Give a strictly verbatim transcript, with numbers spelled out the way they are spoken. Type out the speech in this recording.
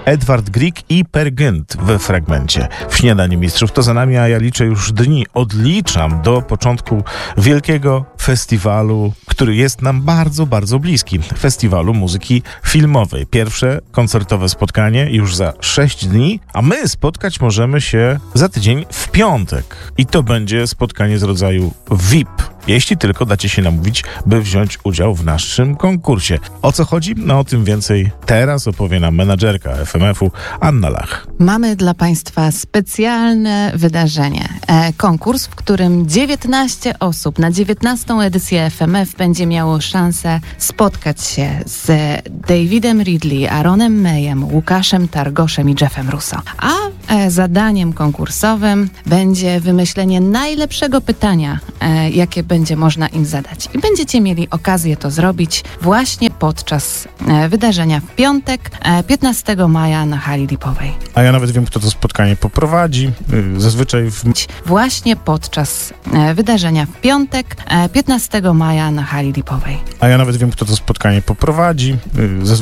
Edward Grieg i Peer Gynt we fragmencie. W Śniadaniu Mistrzów to za nami, a ja liczę już dni, odliczam do początku wielkiego festiwalu, który jest nam bardzo, bardzo bliski. Festiwalu muzyki filmowej. Pierwsze koncertowe spotkanie już za sześć dni, a my spotkać możemy się za tydzień w piątek. I to będzie spotkanie z rodzaju V I P. Jeśli tylko dacie się namówić, by wziąć udział w naszym konkursie. O co chodzi? No o tym więcej teraz opowie nam menadżerka F M F u Anna Lach. Mamy dla Państwa specjalne wydarzenie. E, konkurs, w którym dziewiętnaście osób na dziewiętnastą edycję F M F będzie miało szansę spotkać się z Davidem Ridley, Aaronem Mayem, Łukaszem Targoszem i Jeffem Russo. A e, zadaniem konkursowym będzie wymyślenie najlepszego pytania, e, jakie będzie można im zadać. I będziecie mieli okazję to zrobić właśnie podczas e, wydarzenia w piątek, e, piętnastego maja na hali lipowej. A ja nawet wiem, kto to spotkanie poprowadzi. Zazwyczaj w... Właśnie podczas e, wydarzenia w piątek, e, piętnastego maja na hali lipowej. A ja nawet wiem, kto to spotkanie poprowadzi. Zazwyczaj